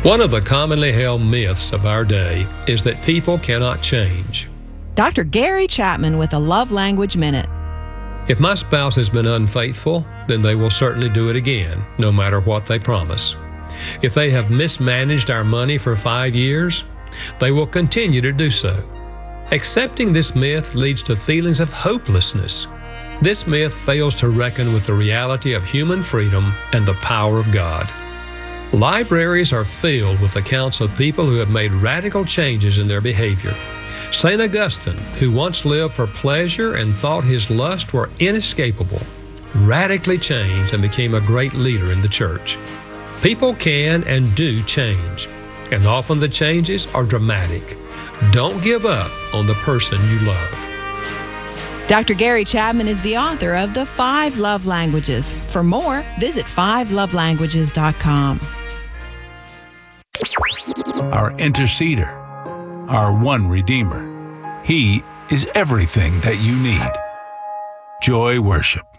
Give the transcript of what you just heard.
One of the commonly held myths of our day is that people cannot change. Dr. Gary Chapman with a Love Language Minute. If my spouse has been unfaithful, then they will certainly do it again, no matter what they promise. If they have mismanaged our money for 5 years, they will continue to do so. Accepting this myth leads to feelings of hopelessness. This myth fails to reckon with the reality of human freedom and the power of God. Libraries are filled with accounts of people who have made radical changes in their behavior. St. Augustine, who once lived for pleasure and thought his lusts were inescapable, radically changed and became a great leader in the church. People can and do change, and often the changes are dramatic. Don't give up on the person you love. Dr. Gary Chapman is the author of The 5 Love Languages. For more, visit 5lovelanguages.com. Our interceder, our one Redeemer. He is everything that you need. Joy Worship.